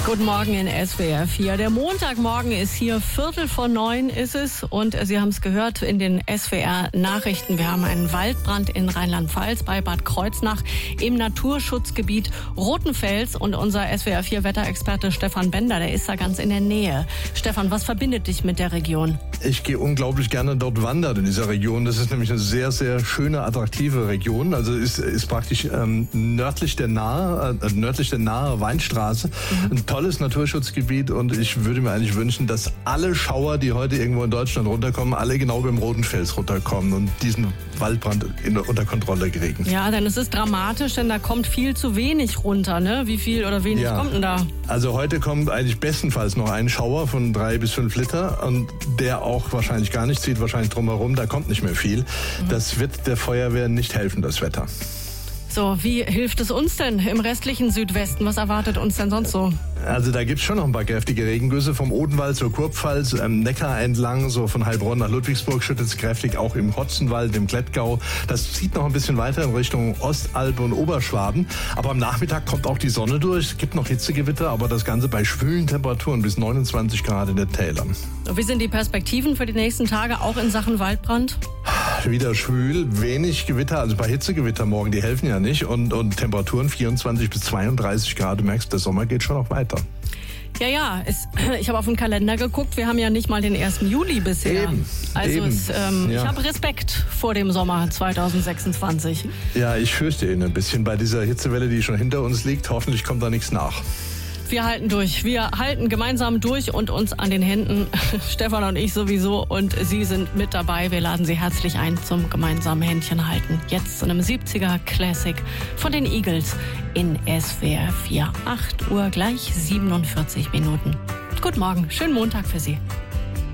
Guten Morgen in SWR 4. Der Montagmorgen ist hier, 8:45 ist es. Und Sie haben es gehört in den SWR-Nachrichten. Wir haben einen Waldbrand in Rheinland-Pfalz bei Bad Kreuznach im Naturschutzgebiet Rothenfels. Und unser SWR 4-Wetterexperte Stefan Bender, der ist da ganz in der Nähe. Stefan, was verbindet dich mit der Region? Ich gehe unglaublich gerne dort wandern in dieser Region. Das ist nämlich eine sehr, sehr schöne, attraktive Region. Also ist praktisch nördlich der nahe Weinstraße. Ein tolles Naturschutzgebiet, und ich würde mir eigentlich wünschen, dass alle Schauer, die heute irgendwo in Deutschland runterkommen, alle genau beim Rothenfels runterkommen und diesen Waldbrand unter Kontrolle kriegen. Ja, denn es ist dramatisch, denn da kommt viel zu wenig runter, ne? Wie viel oder wenig kommt denn da? Also heute kommt eigentlich bestenfalls noch ein Schauer von 3 bis 5 Liter, und der auch wahrscheinlich gar nicht zieht, wahrscheinlich drumherum, da kommt nicht mehr viel. Das wird der Feuerwehr nicht helfen, das Wetter. So, wie hilft es uns denn im restlichen Südwesten? Was erwartet uns denn sonst so? Also da gibt's schon noch ein paar kräftige Regengüsse vom Odenwald zur Kurpfalz, Neckar entlang, so von Heilbronn nach Ludwigsburg schüttet es kräftig, auch im Hotzenwald, im Klettgau. Das zieht noch ein bisschen weiter in Richtung Ostalb und Oberschwaben. Aber am Nachmittag kommt auch die Sonne durch. Es gibt noch Hitzegewitter, aber das Ganze bei schwülen Temperaturen bis 29 Grad in den Tälern. Wie sind die Perspektiven für die nächsten Tage, auch in Sachen Waldbrand? Wieder schwül, wenig Gewitter, also bei Hitzegewitter morgen, die helfen ja nicht. Und Temperaturen 24 bis 32 Grad. Du merkst, der Sommer geht schon noch weiter. Ja, ich habe auf den Kalender geguckt, wir haben ja nicht mal den 1. Juli bisher. Ich habe Respekt vor dem Sommer 2026. Ja, ich fürchte ihn ein bisschen bei dieser Hitzewelle, die schon hinter uns liegt. Hoffentlich kommt da nichts nach. Wir halten durch. Wir halten gemeinsam durch und uns an den Händen. Stefan und ich sowieso. Und Sie sind mit dabei. Wir laden Sie herzlich ein zum gemeinsamen Händchen halten. Jetzt zu einem 70er Classic von den Eagles in SWR 4. 8 Uhr gleich 47 Minuten. Guten Morgen. Schönen Montag für Sie.